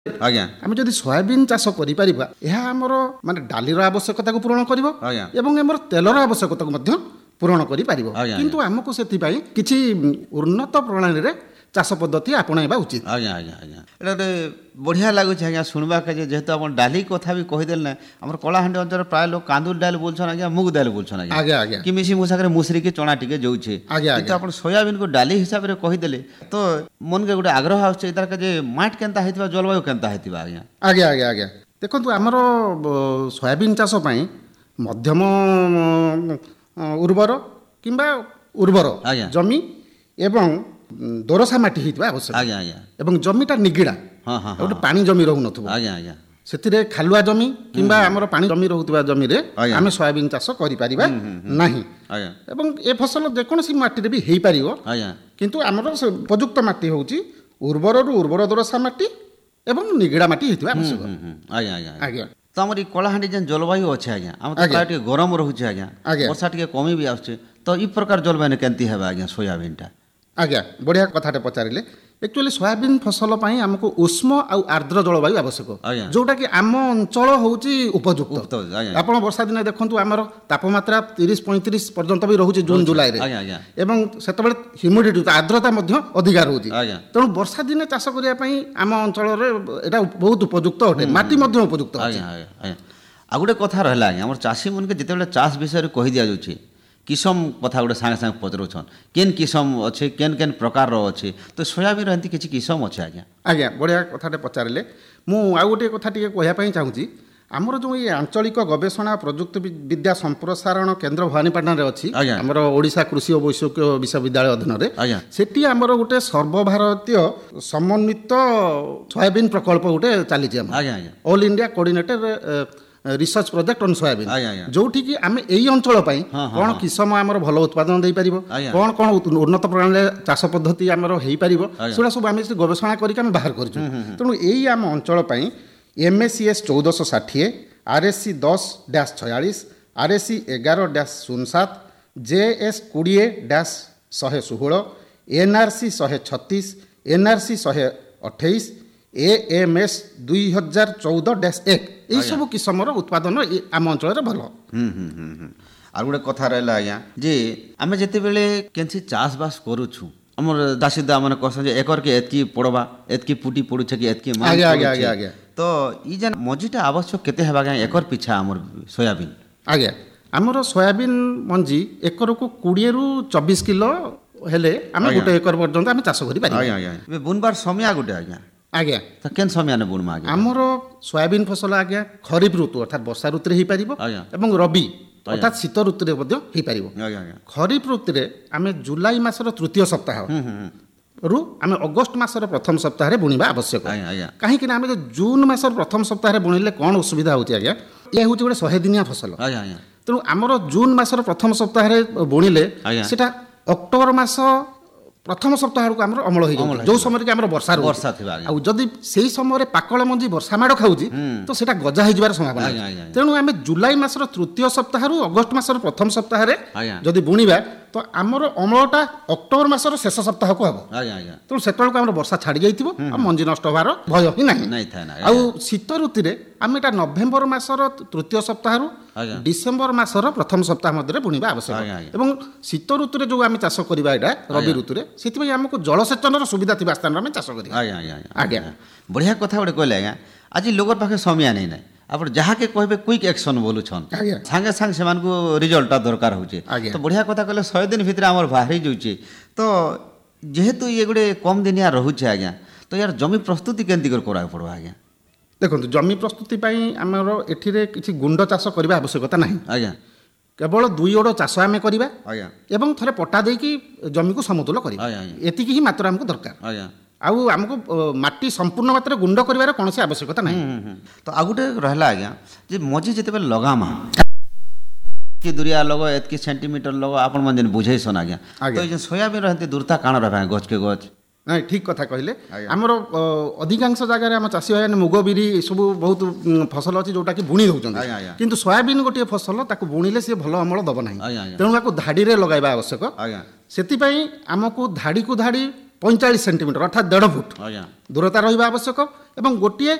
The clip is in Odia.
ଆଜ୍ଞା ଆମେ ଯଦି ସୋୟାବିନ୍ ଚାଷ କରିପାରିବା ଏହା ଆମର ମାନେ ଡାଲିର ଆବଶ୍ୟକତାକୁ ପୂରଣ କରିବ ଆଜ୍ଞା ଏବଂ ଆମର ତେଲର ଆବଶ୍ୟକତାକୁ ମଧ୍ୟ ପୂରଣ କରିପାରିବ। ଆଜ୍ଞା, କିନ୍ତୁ ଆମକୁ ସେଥିପାଇଁ କିଛି ଉନ୍ନତ ପ୍ରଣାଳୀରେ ଚାଷ ପଦ୍ଧତି ଆପଣାଇବା ଉଚିତ। ଆଜ୍ଞା ଆଜ୍ଞା ଆଜ୍ଞା ଏଇଟା ଗୋଟେ ବଢ଼ିଆ ଲାଗୁଛି ଆଜ୍ଞା ଶୁଣବାକେ ଯେହେତୁ ଆପଣ ଡାଲି କଥା ବି କହିଦେଲେ ନା ଆମର କଳାହାଣ୍ଡି ଅଞ୍ଚଳରେ ପ୍ରାୟ ଲୋକ କାନ୍ଦୁଲ ଡାଲି ବୋଲଛନ୍ ଆଜ୍ଞା ମୁଗ ଡାଲି ବୋଲଛନ୍ ଆଜ୍ଞା ଆଜ୍ଞା ଆଜ୍ଞା କି ମିଶି ମୁସାକରେ ମୁସରି କି ଚଣା ଟିକେ ଯାଉଛେ ଆଜ୍ଞା, କିନ୍ତୁ ଆଜ୍ଞା। ଆପଣ ସୋୟାବିନ୍କୁ ଡାଲି ହିସାବରେ କହିଦେଲେ ତ ମନକେ ଗୋଟେ ଆଗ୍ରହ ଆସୁଛି ଏତାର ଯେ ମାଟି କେନ୍ତା ହେଇଥିବା ଜଳବାୟୁ କେନ୍ତା ହେଇଥିବା ଆଜ୍ଞା ଆଜ୍ଞା ଆଜ୍ଞା ଆଜ୍ଞା ଦେଖନ୍ତୁ ଆମର ସୋୟାବିନ୍ ଚାଷ ପାଇଁ ମଧ୍ୟମ ଉର୍ବର କିମ୍ବା ଉର୍ବର ଆଜ୍ଞା ଜମି ଏବଂ ଦୋରସା ମାଟି ହେଇଥିବା ଆବଶ୍ୟକ ଆଜ୍ଞା ଆଜ୍ଞା ଏବଂ ଜମିଟା ନିଗିଡ଼ା ହଁ ହଁ ହଁ ଗୋଟେ ପାଣି ଜମି ରହୁନଥିବ ଆଜ୍ଞା ଆଜ୍ଞା ସେଥିରେ ଖାଲୁଆ ଜମି କିମ୍ବା ଆମର ପାଣି ଜମି ରହୁଥିବା ଜମିରେ ଆଜ୍ଞା। ଆମେ ସୋୟାବିନ୍ ଚାଷ କରିପାରିବା ନାହିଁ ଆଜ୍ଞା ଏବଂ ଏ ଫସଲ ଯେକୌଣସି ମାଟିରେ ବି ହେଇପାରିବ ଆଜ୍ଞା କିନ୍ତୁ ଆମର ସେ ଉପଯୁକ୍ତ ମାଟି ହେଉଛି ଉର୍ବରରୁ ଉର୍ବର ଦୋରସା ମାଟି ଏବଂ ନିଗିଡ଼ା ମାଟି ହେଇଥିବା ଆବଶ୍ୟକ। ଆଜ୍ଞା ଆଜ୍ଞା ଆଜ୍ଞା ତ ଆମର ଏ କଳାହାଣ୍ଡି ଯେନ୍ ଜଳବାୟୁ ଅଛି ଆଜ୍ଞା ଆମର ତ ଆଜ୍ଞା। ପ୍ରାୟ ଟିକେ ଗରମ ରହୁଛି ଆଜ୍ଞା ଆଜ୍ଞା। ବର୍ଷା ଟିକେ କମି ବି ଆସୁଛି ତ ଇ ପ୍ରକାର ଜଳବାୟୁ କେମିତି ହେବା ଆଜ୍ଞା ସୋୟାବିନ୍ଟା ଆଜ୍ଞା ବଢ଼ିଆ କଥାଟେ ପଚାରିଲେ ଆକ୍ଚୁଆଲି ସୋୟାବିନ୍ ଫସଲ ପାଇଁ ଆମକୁ ଉଷ୍ମ ଆଉ ଆର୍ଦ୍ର ଜଳବାୟୁ ଆବଶ୍ୟକ ଆଜ୍ଞା। ଯେଉଁଟାକି ଆମ ଅଞ୍ଚଳ ହେଉଛି ଉପଯୁକ୍ତ। ଆଜ୍ଞା ଆପଣ ବର୍ଷା ଦିନେ ଦେଖନ୍ତୁ ଆମର ତାପମାତ୍ରା 30-35 ପର୍ଯ୍ୟନ୍ତ ବି ରହୁଛି ଜୁନ୍ ଜୁଲାଇରେ ଆଜ୍ଞା ଆଜ୍ଞା ଏବଂ ସେତେବେଳେ ହ୍ୟୁମିଡିଟି ଆର୍ଦ୍ରତା ମଧ୍ୟ ଅଧିକା ରହୁଛି ଆଜ୍ଞା ତେଣୁ ବର୍ଷା ଦିନେ ଚାଷ କରିବା ପାଇଁ ଆମ ଅଞ୍ଚଳରେ ଏଇଟା ବହୁତ ଉପଯୁକ୍ତ ଅଟେ ମାଟି ମଧ୍ୟ ଉପଯୁକ୍ତ ଅଛି। ଆଜ୍ଞା ଆଜ୍ଞା ଆଜ୍ଞା ଆଉ ଗୋଟେ କଥା ରହିଲା ଆଜ୍ଞା ଆମର ଚାଷୀମାନଙ୍କୁ ଯେତେବେଳେ ଚାଷ ବିଷୟରେ କହି ଦିଆଯାଉଛି କିସମ କଥା ଗୋଟେ ସାଙ୍ଗେ ସାଙ୍ଗେ ପଚାରୁଛନ୍ କେନ୍ କିସମ ଅଛି କେନ୍ କେନ୍ ପ୍ରକାରର ଅଛି ତ ସୋୟାବିନ୍ର ଏମିତି କିଛି କିସମ ଅଛି ଆଜ୍ଞା ଆଜ୍ଞା ବଢ଼ିଆ କଥାଟେ ପଚାରିଲେ ମୁଁ ଆଉ ଗୋଟିଏ କଥା ଟିକେ କହିବା ପାଇଁ ଚାହୁଁଛି ଆମର ଯେଉଁ ଏଇ ଆଞ୍ଚଳିକ ଗବେଷଣା ପ୍ରଯୁକ୍ତି ବିଦ୍ୟା ସମ୍ପ୍ରସାରଣ କେନ୍ଦ୍ର ଭବାନୀପାଟଣାରେ ଅଛି ଆଜ୍ଞା। ଆମର ଓଡ଼ିଶା କୃଷି ଓ ବୈଷୟିକ ବିଶ୍ୱବିଦ୍ୟାଳୟ ଅଧୀନରେ ଆଜ୍ଞା ସେଠି ଆମର ଗୋଟେ ସର୍ବଭାରତୀୟ ସମନ୍ୱିତ ସୋୟାବିନ୍ ପ୍ରକଳ୍ପ ଗୋଟେ ଚାଲିଛି ଆମର ଆଜ୍ଞା ଆଜ୍ଞା all India କୋଅର୍ଡିନେଟେଡ୍ research project on soybean ଆଜ୍ଞା ଆଜ୍ଞା ଯୋଉଠିକି ଆମେ ଏଇ ଅଞ୍ଚଳ ପାଇଁ ହଁ, ହଁ, କ'ଣ ହଁ। କିସମ ଆମର ଭଲ ଉତ୍ପାଦନ ଦେଇପାରିବ ଆଜ୍ଞା। କ'ଣ ଉନ୍ନତ ପ୍ରଣାଳୀରେ ଚାଷ ପଦ୍ଧତି ଆମର ହେଇପାରିବ ଆଜ୍ଞା। ସେଗୁଡ଼ା ସବୁ ଆମେ ଗବେଷଣା କରିକି ଆମେ ବାହାର କରିଛୁ। ତେଣୁ ଏଇ ଆମ ଅଞ୍ଚଳ ପାଇଁ MACS 1460 RSC 10-46 RSC 11-07 JS 20-116 NRC 136 NRC 128 AMS 2014-1 ଏହିସବୁ କିସମର ଉତ୍ପାଦନ ଆମ ଅଞ୍ଚଳରେ ଭଲ। ଆଉ ଗୋଟେ କଥା ରହିଲା ଆଜ୍ଞା ଯେ ଆମେ ଯେତେବେଳେ କେନ୍ସି ଚାଷବାସ କରୁଛୁ ଆମର ଚାଷୀଦା ମାନେ କହୁଛନ୍ତି ଯେ ଏକରକେ ଏତ୍କି ପଡ଼ବା ଏତ୍କି ପୁଟି ପଡ଼ୁଛେ କି ଏତ୍କି ମାନ ଆଜ୍ଞା ଆଜ୍ଞା ପଡ଼ୁଛେ। ଆଜ୍ଞା ଆଜ୍ଞା ତ ଇ ଯେନ୍ ମଞ୍ଜିଟା ଆବଶ୍ୟକ କେତେ ହେବା ଆଜ୍ଞା ଏକର ପିଛା ଆମର ସୋୟାବିନ୍ ଆଜ୍ଞା ଆମର ସୋୟାବିନ୍ ମଞ୍ଜି ଏକରକୁ 20ରୁ 24 କିଲୋ ହେଲେ ଆମେ ଆଜ୍ଞା। ଗୋଟେ ଏକର ପର୍ଯ୍ୟନ୍ତ ଆମେ ଚାଷ କରିପାରିବା। ଆଜ୍ଞା ଆଜ୍ଞା ଏବେ ବୁନବାର ସମୟ ଗୋଟେ ଆଜ୍ଞା ଆଜ୍ଞା ତ କେନ୍ ସମୟରେ ବୁଣମା ଆଜ୍ଞା ଆମର ସୋୟାବିନ୍ ଫସଲ ଆଜ୍ଞା ଖରିଫ ଋତୁ ଅର୍ଥାତ୍ ବର୍ଷା ଋତୁରେ ହେଇପାରିବ ଆଜ୍ଞା ଏବଂ ରବି ଅର୍ଥାତ୍ ଶୀତ ଋତୁରେ ମଧ୍ୟ ହେଇପାରିବ। ଆଜ୍ଞା ଆଜ୍ଞା ଖରିଫ ଋତୁରେ ଆମେ ଜୁଲାଇ ମାସର ତୃତୀୟ ସପ୍ତାହ ରୁ ଆମେ ଅଗଷ୍ଟ ମାସର ପ୍ରଥମ ସପ୍ତାହରେ ବୁଣିବା ଆବଶ୍ୟକ। ଆଜ୍ଞା ଆଜ୍ଞା କାହିଁକି ନା ଆମେ ଯଦି ଜୁନ୍ ମାସର ପ୍ରଥମ ସପ୍ତାହରେ ବୁଣିଲେ କ'ଣ ଅସୁବିଧା ହେଉଛି ଆଜ୍ଞା ଏହା ହେଉଛି ଗୋଟେ 100 ଦିନିଆ ଫସଲ। ଆଜ୍ଞା ଆଜ୍ଞା ତେଣୁ ଆମର ଜୁନ୍ ମାସର ପ୍ରଥମ ସପ୍ତାହରେ ବୁଣିଲେ ଆଜ୍ଞା। ସେଟା ଅକ୍ଟୋବର ମାସ ପ୍ରଥମ ସପ୍ତାହ ବେଳକୁ ଆମର ଅମଳ ହେଇଯାଉଛି ଯେଉଁ ସମୟରେ କି ଆମର ବର୍ଷା ବର୍ଷା ଥିବା ଆଜ୍ଞା ଆଉ ଯଦି ସେଇ ସମୟରେ ପାକଳ ମଞ୍ଜି ବର୍ଷା ମାଡ଼ ଖାଉଛି ତ ସେଟା ଗଜା ହେଇଯିବାର ସମ୍ଭାବନା ଆଜ୍ଞା, ଅଛି। ଆଜ୍ଞା, ଆଜ୍ଞା। ତେଣୁ ଆମେ ଜୁଲାଇ ମାସର ତୃତୀୟ ସପ୍ତାହରୁ ଅଗଷ୍ଟ ମାସର ପ୍ରଥମ ସପ୍ତାହରେ ଆଜ୍ଞା ଯଦି ବୁଣିବା ତ ଆମର ଅମଳଟା ଅକ୍ଟୋବର ମାସର ଶେଷ ସପ୍ତାହକୁ ହେବ। ଆଜ୍ଞା ଆଜ୍ଞା ତେଣୁ ସେତେବେଳକୁ ଆମର ବର୍ଷା ଛାଡ଼ି ଯାଇଥିବ ଆଉ ମଞ୍ଜି ନଷ୍ଟ ହେବାର ଭୟ ହିଁ ନାହିଁ। ନାଇଁ ଥାଏ ନା ଆଉ ଶୀତ ଋତୁରେ ଆମେ ଏଟା ନଭେମ୍ବର ମାସର ତୃତୀୟ ସପ୍ତାହରୁ ଆଜ୍ଞା ଡିସେମ୍ବର ମାସର ପ୍ରଥମ ସପ୍ତାହ ମଧ୍ୟରେ ବୁଣିବା ଆବଶ୍ୟକ। ଆଜ୍ଞା, ଆଜ୍ଞା। ଏବଂ ଶୀତ ଋତୁରେ ଯେଉଁ ଆମେ ଚାଷ କରିବା ଏଇଟା ରବି ଋତୁରେ ସେଥିପାଇଁ ଆମକୁ ଜଳସେଚନର ସୁବିଧା ଥିବା ସ୍ଥାନରେ ଆମେ ଚାଷ କରିବା। ଆଜ୍ଞା ଆଜ୍ଞା ଆଜ୍ଞା। ବଢ଼ିଆ କଥା ଗୋଟେ କହିଲେ ଆଜ୍ଞା ଆଜି ଲୋକର ପାଖେ ସମୟ ନାଇଁ ନାଇଁ ଆପଣ ଯାହାକେ କହିବେ କ୍ୱିକ୍ ଆକ୍ସନ୍ ବୋଲୁଛନ୍ ଆଜ୍ଞା। ସାଙ୍ଗେ ସାଙ୍ଗେ ସେମାନଙ୍କୁ ରିଜଲ୍ଟଟା ଦରକାର ହେଉଛି। ଆଜ୍ଞା। ତ ବଢ଼ିଆ କଥା କହିଲେ 100 ଦିନ ଭିତରେ ଆମର ବାହାରି ଯାଉଛି ତ ଯେହେତୁ ଇଏ ଗୋଟେ କମ୍ ଦିନିଆ ରହୁଛି ଆଜ୍ଞା ତ ୟାର ଜମି ପ୍ରସ୍ତୁତି କେମିତି କରି କରିବାକୁ ପଡ଼ିବ ଆଜ୍ଞା ଦେଖନ୍ତୁ ଜମି ପ୍ରସ୍ତୁତି ପାଇଁ ଆମର ଏଠିରେ କିଛି ଗୁଣ୍ଡ ଚାଷ କରିବା ଆବଶ୍ୟକତା ନାହିଁ। ଆଜ୍ଞା କେବଳ 2 ଓଡ଼ ଚାଷ ଆମେ କରିବା ଆଜ୍ଞା ଏବଂ ଥରେ ପଟା ଦେଇକି ଜମିକୁ ସମତୁଲ କରିବା ଆଜ୍ଞା, ଆଜ୍ଞା। ଏତିକି ହିଁ ମାତ୍ରା ଆମକୁ ଦରକାର। ଆଜ୍ଞା ଆଉ ଆମକୁ ମାଟି ସମ୍ପୂର୍ଣ୍ଣ ମାତ୍ରାରେ ଗୁଣ୍ଡ କରିବାର କୌଣସି ଆବଶ୍ୟକତା ନାହିଁ। ତ ଆଉ ଗୋଟେ ରହିଲା ଆଜ୍ଞା ଯେ ମଞ୍ଜି ଯେତେବେଳେ ଲଗାମା କି ଦୁରିଆ ଲଗ ଏତ୍କି ସେଣ୍ଟିମିଟର ଲଗ ଆପଣ ମାନେ ଯେନ୍ ବୁଝେଇସନ୍ ଆଜ୍ଞା ଆଜ୍ଞା। ତ ଏ ଯେନ୍ ସୋୟାବିନ୍ର ହେନ୍ତି ଦୂରତା କାଣା ରହିବା ଗଛକେ ଗଛ ନାଇଁ ଠିକ୍ କଥା କହିଲେ। ଆଜ୍ଞା। ଆମର ଅଧିକାଂଶ ଜାଗାରେ ଆମ ଚାଷୀ ଭାଇମାନେ ମୁଗ ବିରି ଏସବୁ ବହୁତ ଫସଲ ଅଛି ଯେଉଁଟାକି ବୁଣି ଦେଉଛନ୍ତି ଆଜ୍ଞା, ଆଜ୍ଞା। କିନ୍ତୁ ସୋୟାବିନ୍ ଗୋଟିଏ ଫସଲ ତାକୁ ବୁଣିଲେ ସିଏ ଭଲ ଅମଳ ଦେବ ନାହିଁ। ଆଜ୍ଞା, ଆଜ୍ଞା। ତେଣୁ ତାକୁ ଧାଡ଼ିରେ ଲଗାଇବା ଆବଶ୍ୟକ। ଆଜ୍ଞା ସେଥିପାଇଁ ଆମକୁ ଧାଡ଼ିକୁ ଧାଡ଼ି 45 ସେଣ୍ଟିମିଟର ଅର୍ଥାତ୍ 1.5 ଫୁଟ ଆଜ୍ଞା ଦୂରତା ରହିବା ଆବଶ୍ୟକ ଏବଂ ଗୋଟିଏ